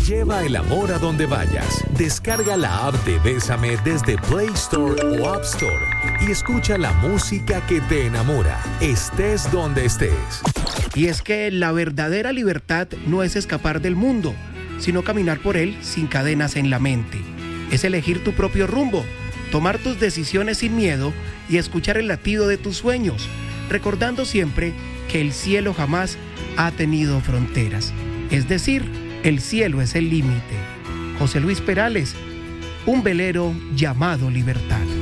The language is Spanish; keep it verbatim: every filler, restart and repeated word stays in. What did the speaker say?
Lleva el amor a donde vayas. Descarga la app de Bésame desde Play Store o App Store y escucha la música que te enamora, estés donde estés. Y es que la verdadera libertad no es escapar del mundo, sino caminar por él sin cadenas en la mente. Es elegir tu propio rumbo, tomar tus decisiones sin miedo y escuchar el latido de tus sueños, recordando siempre que el cielo jamás ha tenido fronteras. Es decir, el cielo es el límite. José Luis Perales, un velero llamado libertad.